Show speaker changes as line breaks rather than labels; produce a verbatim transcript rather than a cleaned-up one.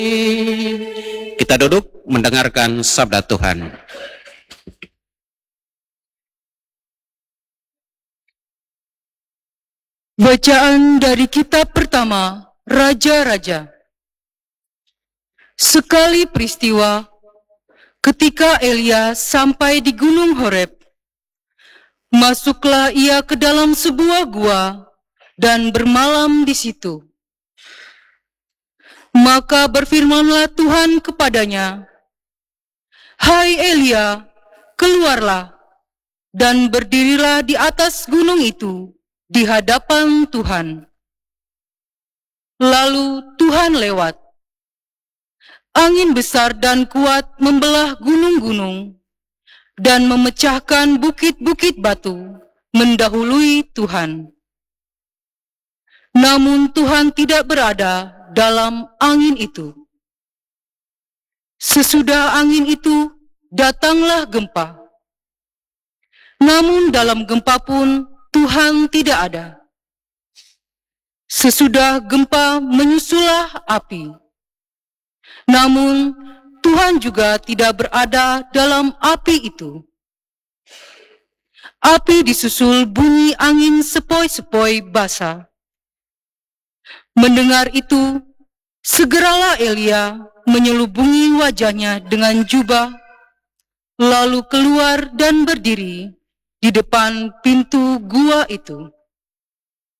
Kita duduk mendengarkan sabda Tuhan.
Bacaan dari kitab pertama, Raja-Raja. Sekali peristiwa, ketika Elia sampai di Gunung Horeb, masuklah ia ke dalam sebuah gua dan bermalam di situ. Maka berfirmanlah Tuhan kepadanya, "Hai Elia, keluarlah dan berdirilah di atas gunung itu di hadapan Tuhan." Lalu Tuhan lewat. Angin besar dan kuat membelah gunung-gunung dan memecahkan bukit-bukit batu mendahului Tuhan. Namun Tuhan tidak berada dalam angin itu. Sesudah angin itu, datanglah gempa. Namun dalam gempa pun Tuhan tidak ada. Sesudah gempa menyusullah api. Namun Tuhan juga tidak berada dalam api itu. Api disusul bunyi angin sepoi-sepoi basah. Mendengar itu, segeralah Elia menyelubungi wajahnya dengan jubah, lalu keluar dan berdiri di depan pintu gua itu.